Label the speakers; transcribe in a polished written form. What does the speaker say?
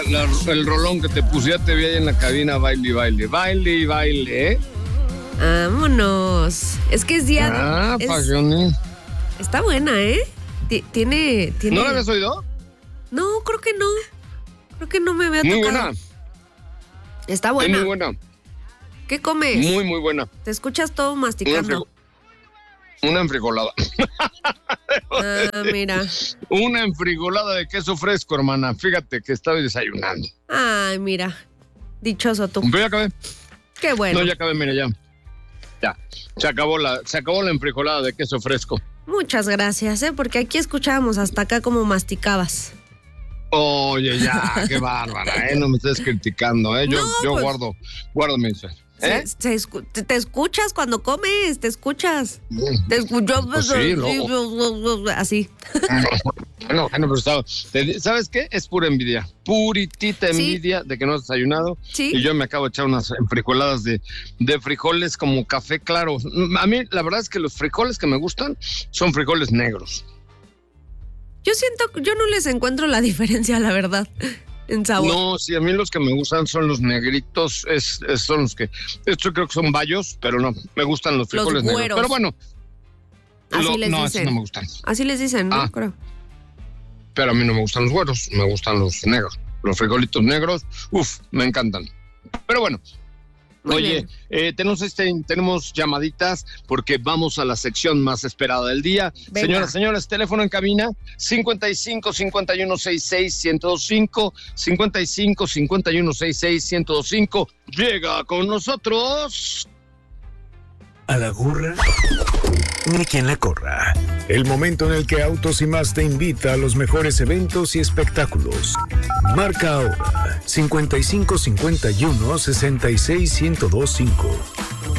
Speaker 1: el rolón que te puse, ya te vi ahí en la cabina, baile y baile, baile y baile, ¿eh?
Speaker 2: Vámonos. Es que es día...
Speaker 1: pasiones.
Speaker 2: Está buena, ¿eh? Tiene...
Speaker 1: ¿No la habías oído?
Speaker 2: No, creo que no. Creo que no me había
Speaker 1: Muy
Speaker 2: tocado.
Speaker 1: buena.
Speaker 2: Está buena.
Speaker 1: Es muy buena.
Speaker 2: ¿Qué comes?
Speaker 1: Muy, muy buena.
Speaker 2: Te escuchas todo masticando.
Speaker 1: Una enfrijolada.
Speaker 2: Mira.
Speaker 1: Una enfrijolada de queso fresco, hermana. Fíjate que estaba desayunando.
Speaker 2: Ay, mira. Dichoso tú.
Speaker 1: Pero ya acabé.
Speaker 2: Qué bueno.
Speaker 1: No, ya acabé, mira, ya. Ya. Se acabó la enfrijolada de queso fresco.
Speaker 2: Muchas gracias, porque aquí escuchábamos hasta acá como masticabas.
Speaker 1: Oye, ya, qué bárbara, no me estés criticando, Yo
Speaker 2: pues,
Speaker 1: guardo mi mensaje.
Speaker 2: Te escuchas cuando comes, te escuchas. Te escucho
Speaker 1: pues sí,
Speaker 2: así.
Speaker 1: Bueno, pero ¿sabes qué? Es pura envidia, puritita envidia de que no has desayunado.
Speaker 2: ¿Sí?
Speaker 1: Y yo me acabo de echar unas frijoladas de frijoles como café claro. A mí la verdad es que los frijoles que me gustan son frijoles negros.
Speaker 2: Yo no les encuentro la diferencia, la verdad, en sabor.
Speaker 1: No, sí, a mí los que me gustan son los negritos, son los que, esto creo que son bayos, pero no, me gustan los frijoles
Speaker 2: los
Speaker 1: negros. Pero bueno,
Speaker 2: así les dicen.
Speaker 1: así no me gustan.
Speaker 2: Así les dicen, ¿no? Creo.
Speaker 1: Pero a mí no me gustan los güeros, me gustan los negros. Los frijolitos negros, me encantan. Pero bueno. Oye, tenemos llamaditas porque vamos a la sección más esperada del día.
Speaker 2: Venga.
Speaker 1: Señoras, teléfono en cabina 55 51 66 1025 55 51 66 1025. Llega con nosotros
Speaker 3: a la gorra ni quien la corra. El momento en el que Autos y Más te invita a los mejores eventos y espectáculos. Marca ahora 55 51 66 1025.